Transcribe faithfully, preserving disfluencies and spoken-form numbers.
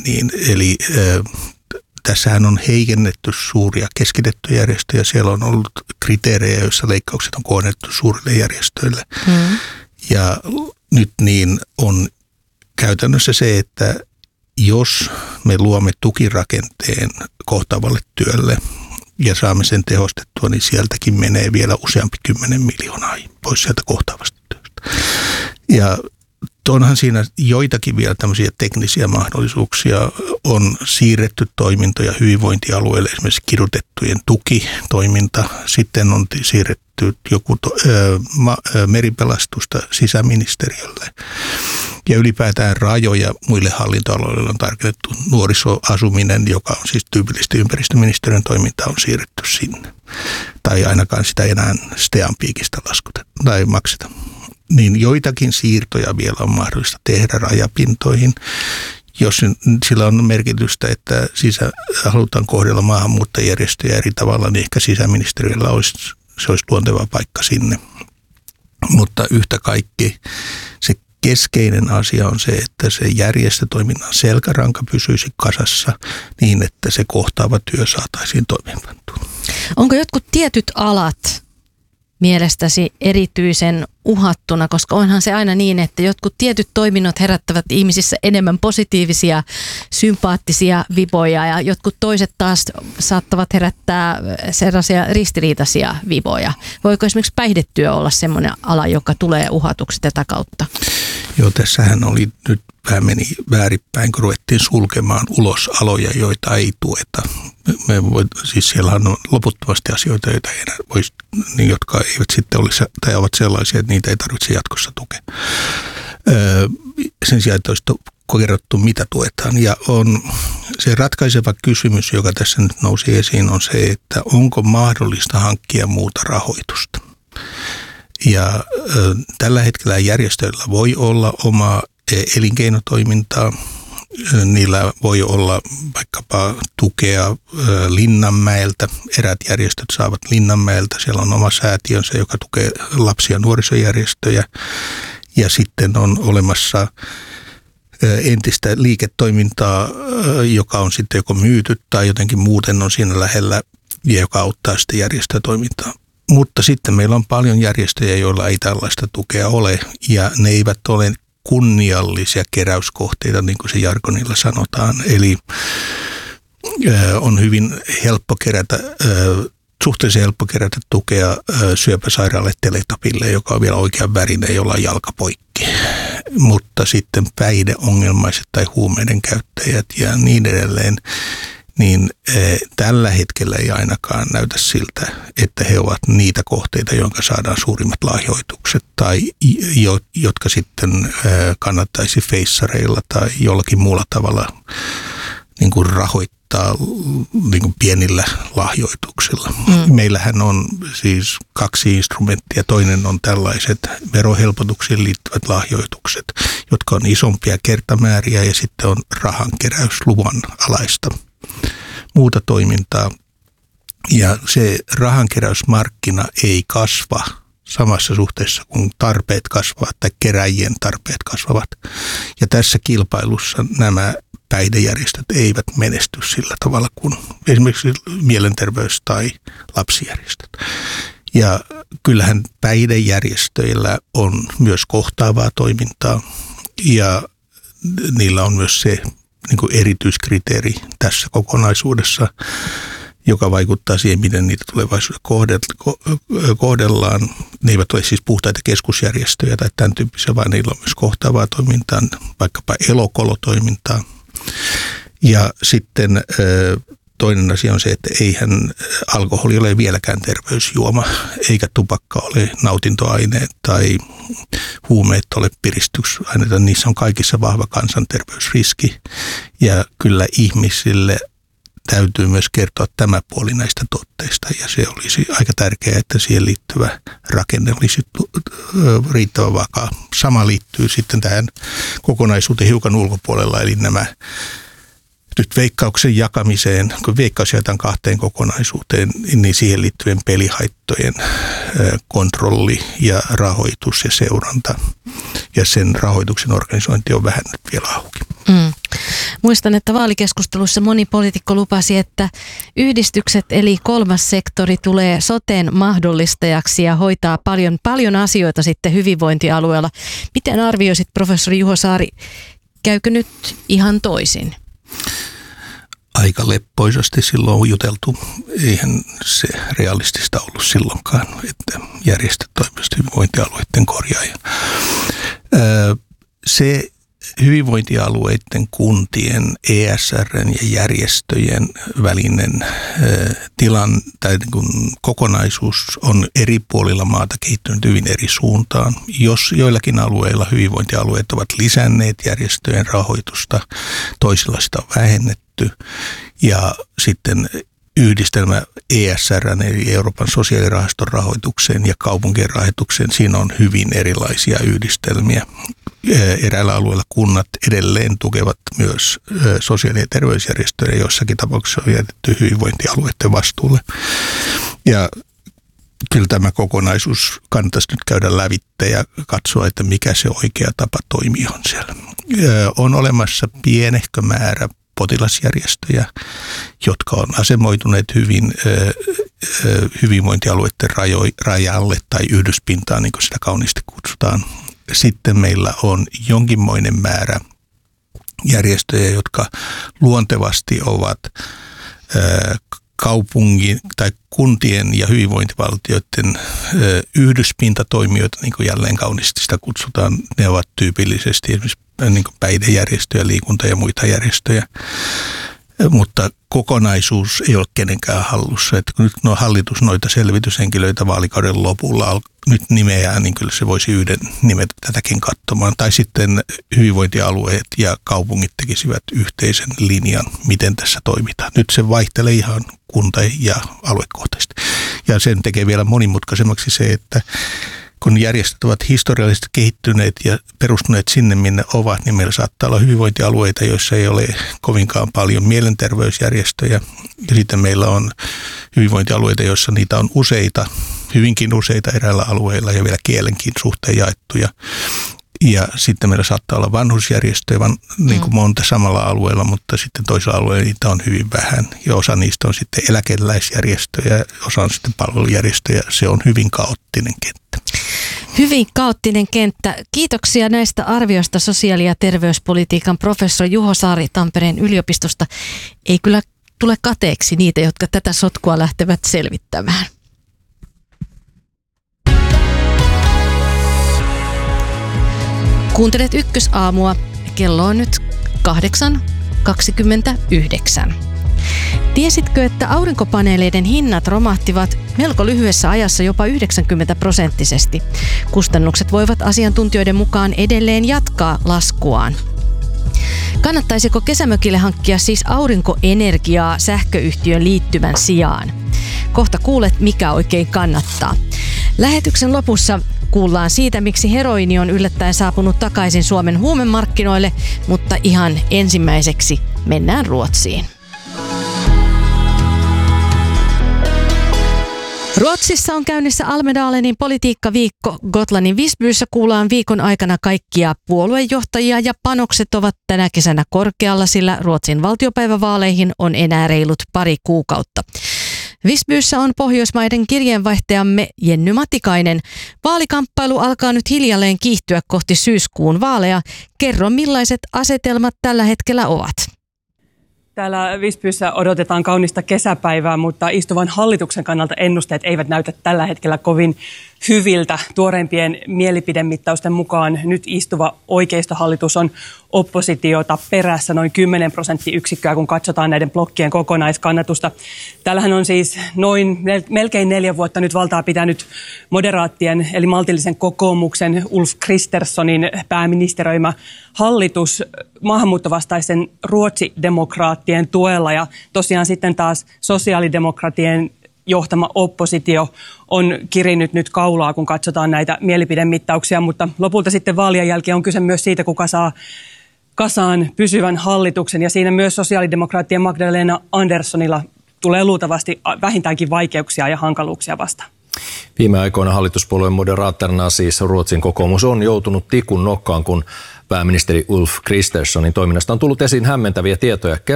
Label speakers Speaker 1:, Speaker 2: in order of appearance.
Speaker 1: niin, eli tässähän on heikennetty suuria keskitettyjä järjestöjä. Siellä on ollut kriteerejä, joissa leikkaukset on kohdennettu suurille järjestöille. Mm. Ja nyt niin on käytännössä se, että jos me luomme tukirakenteen kohtaavalle työlle ja saamme sen tehostettua, niin sieltäkin menee vielä useampi kymmenen miljoonaa pois sieltä kohtaavasta työstä. Ja onhan siinä joitakin vielä tämmöisiä teknisiä mahdollisuuksia. On siirretty toimintoja hyvinvointialueelle, esimerkiksi kidutettujen tukitoiminta. Sitten on siirretty joku to, ö, ma, ö, meripelastusta sisäministeriölle. Ja ylipäätään rajoja muille hallintoaloille on tarkoitettu. Nuorisoasuminen, joka on siis tyypillisesti ympäristöministeriön toiminta, on siirretty sinne. Tai ainakaan sitä enää STEAn piikistä laskuteta tai makseta. Niin joitakin siirtoja vielä on mahdollista tehdä rajapintoihin, jos sillä on merkitystä, että sisä, halutaan kohdella maahanmuuttajärjestöjä eri tavalla, niin ehkä sisäministeriöllä olisi, se olisi luonteva paikka sinne. Mutta yhtä kaikki se keskeinen asia on se, että se järjestötoiminnan selkäranka pysyisi kasassa niin, että se kohtaava työ saataisiin toimeenpantua.
Speaker 2: Onko jotkut tietyt alat mielestäsi erityisen uhattuna, koska onhan se aina niin, että jotkut tietyt toiminnot herättävät ihmisissä enemmän positiivisia, sympaattisia viboja ja jotkut toiset taas saattavat herättää sellaisia ristiriitaisia viboja. Voiko esimerkiksi päihdetyö olla semmoinen ala, joka tulee uhatuksi tätä kautta?
Speaker 1: Joo, tässähän oli nyt vähän meni väärinpäin, kun ruvettiin sulkemaan ulos aloja, joita ei tueta. Me voi, siis siellä on loputtomasti asioita, joita ei enää voisi, niin jotka eivät sitten olisi, tai ovat sellaisia, että niitä ei tarvitse jatkossa tukea. Öö, sen sijaan, että olisi kerrottu, mitä tuetaan. Ja on se ratkaiseva kysymys, joka tässä nyt nousi esiin, on se, että onko mahdollista hankkia muuta rahoitusta. Ja ö, tällä hetkellä järjestöillä voi olla omaa elinkeinotoimintaa. Niillä voi olla vaikkapa tukea Linnanmäeltä. Eräät järjestöt saavat Linnanmäeltä. Siellä on oma säätiönsä, joka tukee lapsi- ja nuorisojärjestöjä. Ja sitten on olemassa entistä liiketoimintaa, joka on sitten joko myyty tai jotenkin muuten on siinä lähellä ja joka auttaa sitä järjestötoimintaa. Mutta sitten meillä on paljon järjestöjä, joilla ei tällaista tukea ole ja ne eivät ole kunniallisia keräyskohteita, niin kuin se jargonilla sanotaan. Eli ö, on hyvin helppo kerätä, ö, suhteellisen helppo kerätä tukea ö, syöpäsairaalle Teletapille, joka on vielä oikean värinen, jolla on jalka poikki. Mutta sitten päihdeongelmaiset tai huumeiden käyttäjät ja niin edelleen, niin eh, tällä hetkellä ei ainakaan näytä siltä, että he ovat niitä kohteita, jonka saadaan suurimmat lahjoitukset tai jo, jotka sitten eh, kannattaisi feissareilla tai jollakin muulla tavalla niin kuin rahoittaa niin kuin pienillä lahjoituksilla. Mm. Meillähän on siis kaksi instrumenttia. Toinen on tällaiset verohelpotuksiin liittyvät lahjoitukset, jotka on isompia kertamääriä ja sitten on rahankeräysluvan alaista muuta toimintaa. Ja se rahankeräysmarkkina ei kasva samassa suhteessa, kun tarpeet kasvavat tai keräjien tarpeet kasvavat. Ja tässä kilpailussa nämä päihdejärjestöt eivät menesty sillä tavalla kuin esimerkiksi mielenterveys- tai lapsijärjestöt. Ja kyllähän päihdejärjestöillä on myös kohtaavaa toimintaa ja niillä on myös se niin kuin erityiskriteeri tässä kokonaisuudessa, joka vaikuttaa siihen, miten niitä tulevaisuudessa kohdellaan. Ne eivät ole siis puhtaita keskusjärjestöjä tai tämän tyyppisiä, vaan niillä on myös kohtaavaa toimintaa, vaikkapa elokolotoimintaa. Ja sitten toinen asia on se, että eihän alkoholi ole vieläkään terveysjuoma, eikä tupakka ole nautintoaine tai huumeet ole piristysaineita. Niissä on kaikissa vahva kansanterveysriski ja kyllä ihmisille täytyy myös kertoa tämä puoli näistä tuotteista ja se olisi aika tärkeää, että siihen liittyvä rakenne olisi riittävän vakaa. Sama liittyy sitten tähän kokonaisuuteen hiukan ulkopuolella, eli nämä nyt Veikkauksen jakamiseen, kun Veikkaus jaetaan kahteen kokonaisuuteen, niin siihen liittyen pelihaittojen kontrolli ja rahoitus ja seuranta ja sen rahoituksen organisointi on vähän nyt vielä auki.
Speaker 2: Mm. Muistan, että vaalikeskustelussa moni poliitikko lupasi, että yhdistykset eli kolmas sektori tulee soten mahdollistajaksi ja hoitaa paljon, paljon asioita sitten hyvinvointialueella. Miten arvioisit, professori Juho Saari, käykö nyt ihan toisin?
Speaker 1: Aika leppoisasti silloin on juteltu. Eihän se realistista ollut silloinkaan, että järjestöt toimisivat hyvinvointialueiden korjaaja. Se hyvinvointialueiden, kuntien, E S R:n ja järjestöjen välinen tilan tai niin kuin kokonaisuus on eri puolilla maata kehittynyt hyvin eri suuntaan. Jos joillakin alueilla hyvinvointialueet ovat lisänneet järjestöjen rahoitusta, toisilla sitä on vähennetty ja sitten yhdistelmä E S R:n eli Euroopan sosiaalirahaston rahoitukseen ja kaupunkien rahoitukseen, siinä on hyvin erilaisia yhdistelmiä. Eräillä alueilla kunnat edelleen tukevat myös sosiaali- ja terveysjärjestöjä, joissakin tapauksissa on jätetty hyvinvointialueiden vastuulle. Ja kyllä tämä kokonaisuus kannattaisi nyt käydä lävitse ja katsoa, että mikä se oikea tapa toimia on siellä. On olemassa pienehkö määrä potilasjärjestöjä, jotka on asemoituneet hyvin hyvinvointialueiden rajalle tai yhdyspintaan, niin kuin sitä kauniisti kutsutaan. Sitten meillä on jonkinmoinen määrä järjestöjä, jotka luontevasti ovat kaupungin tai kuntien ja hyvinvointivaltioiden yhdyspintatoimijoita, niin kuin jälleen kauniisti sitä kutsutaan. Ne ovat tyypillisesti esimerkiksi niin kuin päihdejärjestöjä, liikunta- ja muita järjestöjä. Mutta kokonaisuus ei ole kenenkään hallussa. Että kun nyt no hallitus noita selvityshenkilöitä vaalikauden lopulla nyt nimeää, niin kyllä se voisi yhden nimetä tätäkin katsomaan. Tai sitten hyvinvointialueet ja kaupungit tekisivät yhteisen linjan, miten tässä toimitaan. Nyt se vaihtelee ihan kunta- ja aluekohtaisesti. Ja sen tekee vielä monimutkaisemmaksi se, että kun järjestöt ovat historiallisesti kehittyneet ja perustuneet sinne, minne ovat, niin meillä saattaa olla hyvinvointialueita, joissa ei ole kovinkaan paljon mielenterveysjärjestöjä. Ja sitten meillä on hyvinvointialueita, joissa niitä on useita, hyvinkin useita eräillä alueilla ja vielä kielenkin suhteen jaettuja. Ja sitten meillä saattaa olla vanhusjärjestöjä van, niin kuin monta samalla alueella, mutta sitten toisella alueella niitä on hyvin vähän. Ja osa niistä on sitten eläkeläisjärjestöjä, osa on sitten palvelujärjestöjä. Se on hyvin kaoottinen kenttä.
Speaker 2: Hyvin kaoottinen kenttä. Kiitoksia näistä arvioista sosiaali- ja terveyspolitiikan professori Juho Saari Tampereen yliopistosta. Ei kyllä tule kateeksi niitä, jotka tätä sotkua lähtevät selvittämään. Kuuntelet Ykkösaamua. Kello on nyt kahdeksan kaksikymmentäyhdeksän. Tiesitkö, että aurinkopaneeleiden hinnat romahtivat melko lyhyessä ajassa jopa yhdeksänkymmentä prosenttisesti? Kustannukset voivat asiantuntijoiden mukaan edelleen jatkaa laskuaan. Kannattaisiko kesämökille hankkia siis aurinkoenergiaa sähköyhtiön liittymän sijaan? Kohta kuulet, mikä oikein kannattaa. Lähetyksen lopussa kuullaan siitä, miksi heroini on yllättäen saapunut takaisin Suomen huumemarkkinoille, mutta ihan ensimmäiseksi mennään Ruotsiin. Ruotsissa on käynnissä Almedalenin politiikkaviikko. Gotlandin Visbyssä kuullaan viikon aikana kaikkia puoluejohtajia ja panokset ovat tänä kesänä korkealla, sillä Ruotsin valtiopäivävaaleihin on enää reilut pari kuukautta. Visbyssä on Pohjoismaiden kirjeenvaihtajamme Jenny Matikainen. Vaalikamppailu alkaa nyt hiljalleen kiihtyä kohti syyskuun vaaleja. Kerro, millaiset asetelmat tällä hetkellä ovat?
Speaker 3: Täällä Visbyssä odotetaan kaunista kesäpäivää, mutta istuvan hallituksen kannalta ennusteet eivät näytä tällä hetkellä kovin hyviltä. Tuoreimpien mielipidemittausten mukaan nyt istuva oikeistohallitus on oppositiota perässä noin kymmenen prosenttiyksikköä, kun katsotaan näiden blokkien kokonaiskannatusta. Täällähän on siis noin melkein neljä vuotta nyt valtaa pitänyt moderaattien eli maltillisen kokoomuksen Ulf Kristerssonin pääministeröimä hallitus maahanmuuttovastaisen ruotsidemokraattien tuella ja tosiaan sitten taas sosiaalidemokraattien johtama oppositio on kirinyt nyt kaulaa, kun katsotaan näitä mielipidemittauksia, mutta lopulta sitten vaalien jälkeen on kyse myös siitä, kuka saa kasaan pysyvän hallituksen ja siinä myös sosiaalidemokraattien Magdalena Anderssonilla tulee luultavasti vähintäänkin vaikeuksia ja hankaluuksia vastaan.
Speaker 4: Viime aikoina hallituspuolueen moderaatorina siis Ruotsin kokoomus on joutunut tikun nokkaan, kun pääministeri Ulf Kristerssonin toiminnasta on tullut esiin hämmentäviä tietoja.